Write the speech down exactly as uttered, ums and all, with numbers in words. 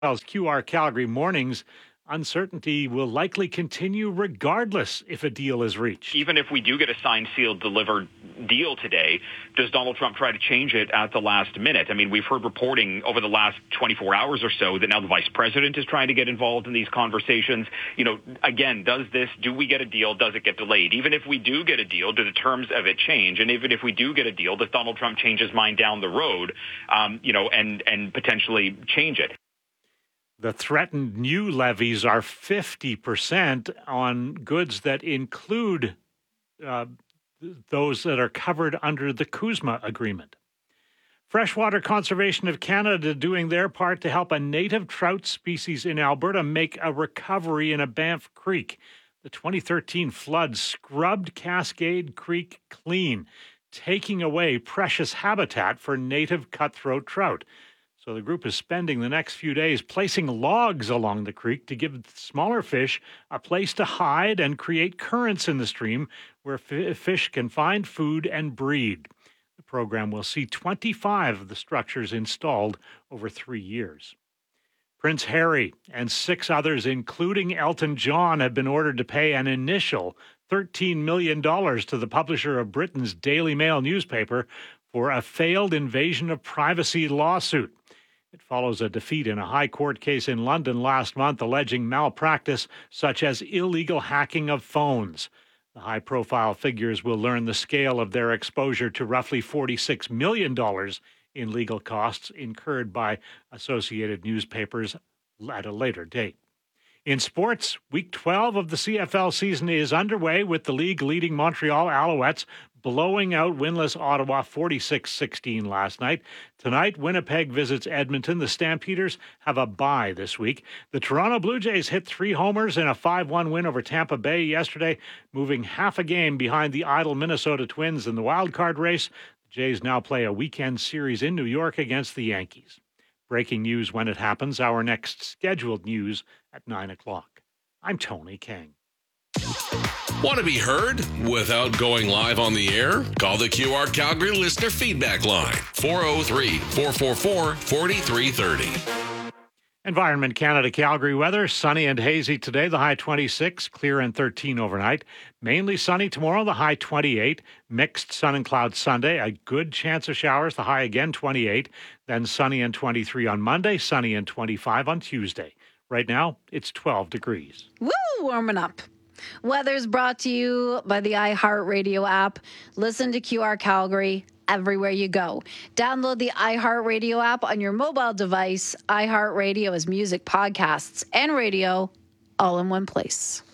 As Q R Calgary mornings, uncertainty will likely continue regardless if a deal is reached. Even if we do get a signed, sealed, delivered deal today, does Donald Trump try to change it at the last minute? I mean, we've heard reporting over the last twenty-four hours or so that now the vice president is trying to get involved in these conversations. You know, again, does this, do we get a deal? Does it get delayed? Even if we do get a deal, do the terms of it change? And even if we do get a deal, does Donald Trump change his mind down the road, um, you know, and, and potentially change it? The threatened new levies are fifty percent on goods that include uh, those that are covered under the CUSMA agreement. Freshwater Conservation of Canada doing their part to help a native trout species in Alberta make a recovery in a Banff Creek. The twenty thirteen flood scrubbed Cascade Creek clean, taking away precious habitat for native cutthroat trout. So the group is spending the next few days placing logs along the creek to give smaller fish a place to hide and create currents in the stream where f- fish can find food and breed. The program will see twenty-five of the structures installed over three years. Prince Harry and six others, including Elton John, have been ordered to pay an initial thirteen million dollars to the publisher of Britain's Daily Mail newspaper for a failed invasion of privacy lawsuit. It follows a defeat in a high court case in London last month alleging malpractice such as illegal hacking of phones. The high-profile figures will learn the scale of their exposure to roughly forty-six million dollars in legal costs incurred by Associated Newspapers at a later date. In sports, Week twelve of the C F L season is underway with the league leading Montreal Alouettes blowing out winless Ottawa forty-six sixteen last night. Tonight, Winnipeg visits Edmonton. The Stampeders have a bye this week. The Toronto Blue Jays hit three homers in a five one win over Tampa Bay yesterday, moving half a game behind the idle Minnesota Twins in the wild card race. The Jays now play a weekend series in New York against the Yankees. Breaking news when it happens. Our next scheduled news at nine o'clock. I'm Tony King. Want to be heard without going live on the air? Call the Q R Calgary listener feedback line, four oh three, four four four, four three three oh. Environment Canada Calgary weather, sunny and hazy today, the high twenty-six, clear and thirteen overnight. Mainly sunny tomorrow, the high twenty-eight. Mixed sun and cloud Sunday, a good chance of showers, the high again twenty-eight. Then sunny and twenty-three on Monday, sunny and twenty-five on Tuesday. Right now, it's twelve degrees. Woo, warming up. Weather's brought to you by the iHeartRadio app. Listen to Q R Calgary everywhere you go. Download the iHeartRadio app on your mobile device. iHeartRadio is music, podcasts, and radio all in one place.